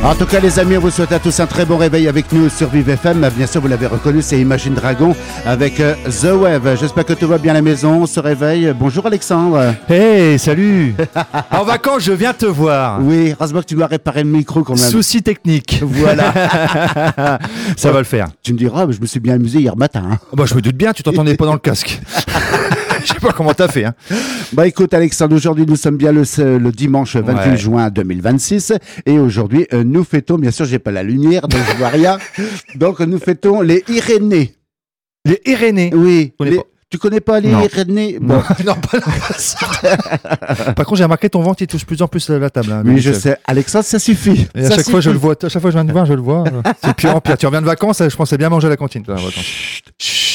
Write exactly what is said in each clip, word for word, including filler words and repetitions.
En tout cas, les amis, on vous souhaite à tous un très bon réveil avec nous sur Vive F M. Bien sûr, vous l'avez reconnu, c'est Imagine Dragon avec euh, The Wave. J'espère que tout va bien à la maison. On se réveille. Bonjour Alexandre. Hey, salut. En vacances, je viens te voir. Oui, heureusement que tu dois réparer le micro quand même. Souci technique. Voilà. Ça va le faire. Tu me diras, je me suis bien amusé hier matin. Hein. Bah, je me doute bien, tu t'entendais pas dans le casque. Je sais pas comment t'as fait. Hein. Bah écoute Alexandre, aujourd'hui nous sommes bien le, le dimanche vingt-huit ouais. juin deux mille vingt-six et aujourd'hui euh, nous fêtons, bien sûr j'ai pas la lumière donc je vois rien, donc nous fêtons les Irénées. Les Irénées. Oui. Connais Les... pas. Tu connais pas les non. Irénées? Bon. Non, pas là. Par contre j'ai remarqué ton ventre il touche plus en plus la table. Hein, oui je sais, Alexandre ça suffit. Et à ça chaque suffit. fois je le vois, à chaque fois je viens te voir je le vois. C'est pire en pire. Tu reviens de vacances, je pensais bien manger à la cantine. Toi, Chut, chut.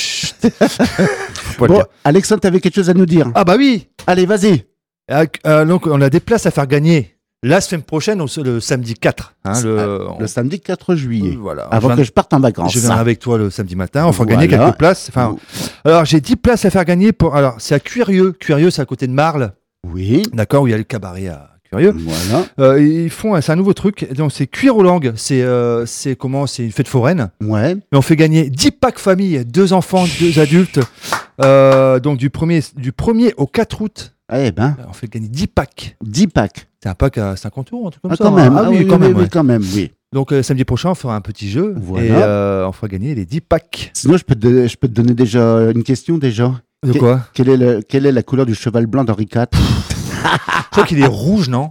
Bon, Alexandre, t'avais quelque chose à nous dire? Ah bah oui. Allez, vas-y. Euh, euh, donc on a des places à faire gagner la semaine prochaine, le samedi quatre. Hein, le, le samedi quatre juillet. Euh, voilà. Avant viens, que je parte en vacances. Je viens avec toi le samedi matin. On fera voilà. gagner quelques places. Enfin, alors j'ai dix places à faire gagner. Pour, alors c'est à Cuirieux. Cuirieux, c'est à côté de Marle. Oui. D'accord, où il y a le cabaret à Cuirieux. Voilà. Euh, ils font, c'est un nouveau truc. Donc c'est cuire aux langues. C'est, euh, c'est comment? C'est une fête foraine. Ouais. Et on fait gagner dix packs famille, deux enfants, deux adultes. Euh, donc du premier, du premier au quatre août. Eh ben. On fait gagner dix packs. dix packs. C'est un pack à cinquante euros, un truc comme ah, ça. Quand même. Ah, ah oui, oui, quand oui, même. oui, Ouais. quand même, oui. Donc euh, samedi prochain, on fera un petit jeu. Voilà. Et euh, on fera gagner les dix packs. Sinon, je peux, te, je peux te donner déjà une question déjà. De quoi? Quelle est, le, quelle est la couleur du cheval blanc d'Henri quatre? Je crois qu'il est rouge, non?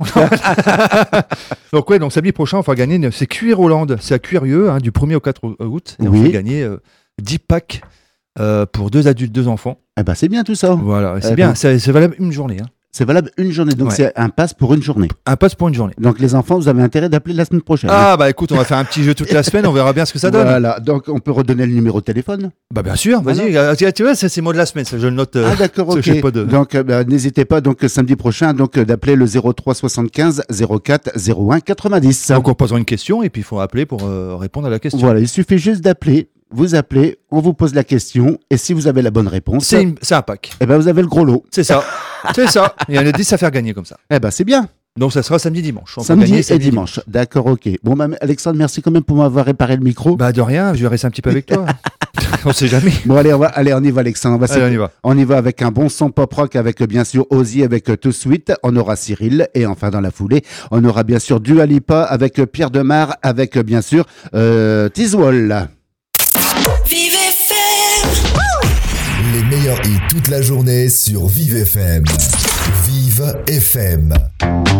Donc ouais, donc samedi prochain, on fera gagner, c'est Cuire Hollande, c'est à Cuirieux, hein, du premier au quatre août. Et oui. On fait gagner euh, dix packs euh, pour deux adultes, deux enfants. Eh ben, c'est bien tout ça. Voilà, c'est eh bien, ben. c'est, c'est valable une journée. Hein. C'est valable une journée, donc ouais. c'est un pass pour une journée. Un pass pour une journée. Donc les enfants, vous avez intérêt d'appeler la semaine prochaine. Ah bah écoute, on va faire un petit jeu toute la semaine, on verra bien ce que ça donne. Voilà, donc on peut redonner le numéro de téléphone. Bah bien sûr, vas-y, voilà. euh, tu vois, c'est, c'est mot de la semaine, ça, je le note. Euh, ah d'accord, ok. Je sais pas de... Donc euh, bah, n'hésitez pas donc samedi prochain donc euh, d'appeler le zéro trois soixante-quinze zéro quatre zéro un quatre-vingt-dix. Donc on posera une question et puis il faut appeler pour euh, répondre à la question. Voilà, il suffit juste d'appeler. Vous appelez, on vous pose la question, et si vous avez la bonne réponse, c'est, une, c'est un pack. Eh ben vous avez le gros lot. C'est ça, c'est ça. Il y en a dix à faire gagner comme ça. Eh ben c'est bien. Donc ça sera samedi dimanche. On samedi gagner, et samedi, dimanche. dimanche. D'accord, ok. Bon, bah, Alexandre, merci quand même pour m'avoir réparé le micro. Bah de rien, je vais rester un petit peu avec toi. On sait jamais. Bon allez, on va, allez, on y va Alexandre. On, va allez, on y va. On y va avec un bon son pop rock avec bien sûr Ozzy avec Too Sweet. On aura Cyril et enfin dans la foulée, on aura bien sûr Dua Lipa avec Pierre Demar avec bien sûr euh, Tizwall. Vive F M. Les meilleurs hits toute la journée sur Vive F M. Vive F M.